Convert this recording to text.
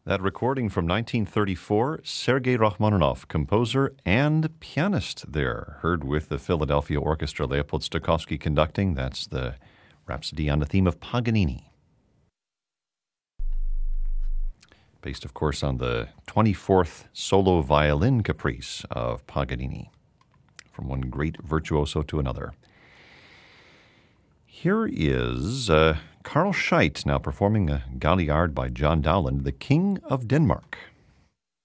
That recording from 1934, Sergei Rachmaninoff, composer and pianist there, heard with the Philadelphia Orchestra, Leopold Stokowski conducting. That's the Rhapsody on the theme of Paganini. Based, of course, on the 24th solo violin caprice of Paganini, from one great virtuoso to another. Here is Carl Scheidt now performing a Galliard by John Dowland, The King of Denmark.